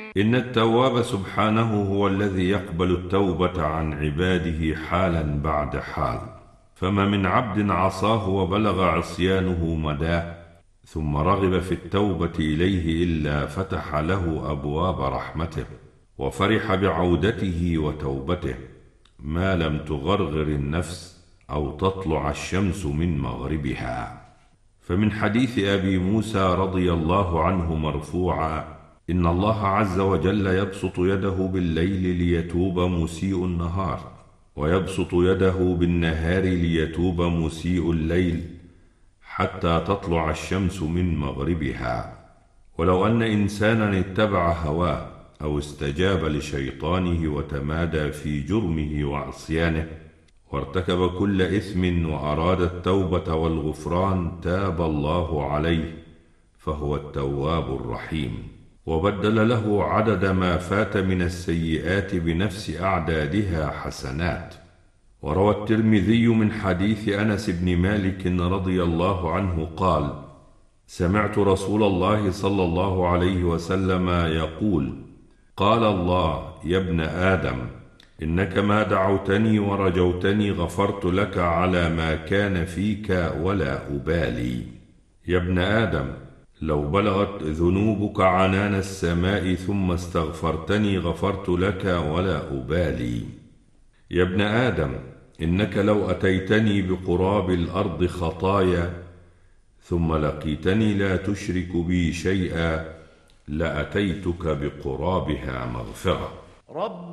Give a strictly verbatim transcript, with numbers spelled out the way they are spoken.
إن التواب سبحانه هو الذي يقبل التوبة عن عباده حالا بعد حال، فما من عبد عصاه وبلغ عصيانه مداه ثم رغب في التوبة إليه إلا فتح له أبواب رحمته وفرح بعودته وتوبته ما لم تغرغر النفس أو تطلع الشمس من مغربها. فمن حديث أبي موسى رضي الله عنه مرفوعا: إن الله عز وجل يبسط يده بالليل ليتوب مسيء النهار، ويبسط يده بالنهار ليتوب مسيء الليل، حتى تطلع الشمس من مغربها. ولو أن إنسانا اتبع هواه أو استجاب لشيطانه وتمادى في جرمه وعصيانه وارتكب كل إثم وأراد التوبة والغفران، تاب الله عليه، فهو التواب الرحيم، وبدل له عدد ما فات من السيئات بنفس أعدادها حسنات. وروى الترمذي من حديث أنس بن مالك رضي الله عنه قال: سمعت رسول الله صلى الله عليه وسلم يقول: قال الله: يا ابن آدم، إنك ما دعوتني ورجوتني غفرت لك على ما كان فيك ولا أبالي. يا ابن آدم، لو بلغت ذنوبك عنان السماء ثم استغفرتني غفرت لك ولا أبالي. يا ابن آدم، إنك لو أتيتني بقراب الأرض خطايا ثم لقيتني لا تشرك بي شيئا لأتيتك بقرابها مغفرة.